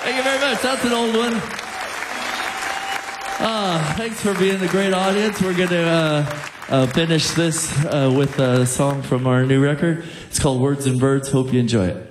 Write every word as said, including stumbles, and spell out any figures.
Thank you very much. That's an old one. Uh, thanks for being a great audience. We're going to uh, uh, finish this uh, with a song from our new record. It's called Words and Birds. Hope you enjoy it.